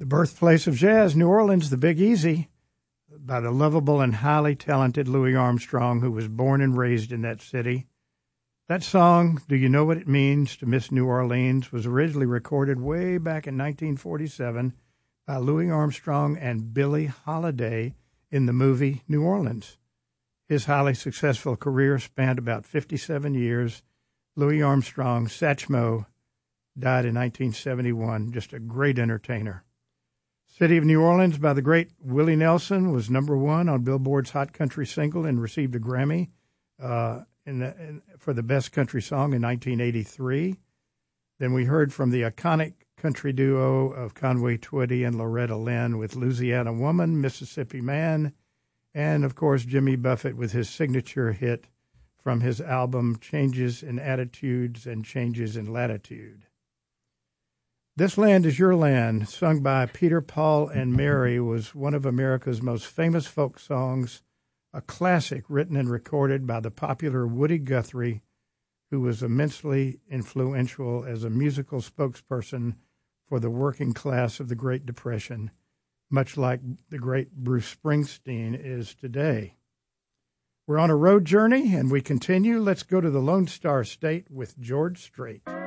The birthplace of jazz, New Orleans, the Big Easy, by the lovable and highly talented Louis Armstrong, who was born and raised in that city. That song, Do You Know What It Means to Miss New Orleans, was originally recorded way back in 1947 by Louis Armstrong and Billie Holiday in the movie New Orleans. His highly successful career spanned about 57 years. Louis Armstrong, Satchmo, died in 1971, just a great entertainer. City of New Orleans by the great Willie Nelson was number one on Billboard's Hot Country single and received a Grammy for the Best Country Song in 1983. Then we heard from the iconic country duo of Conway Twitty and Loretta Lynn with Louisiana Woman, Mississippi Man, and, of course, Jimmy Buffett with his signature hit from his album Changes in Attitudes and Changes in Latitude. This Land Is Your Land, sung by Peter, Paul, and Mary, was one of America's most famous folk songs, a classic written and recorded by the popular Woody Guthrie, who was immensely influential as a musical spokesperson for the working class of the Great Depression, much like the great Bruce Springsteen is today. We're on a road journey, and we continue. Let's go to the Lone Star State with George Strait.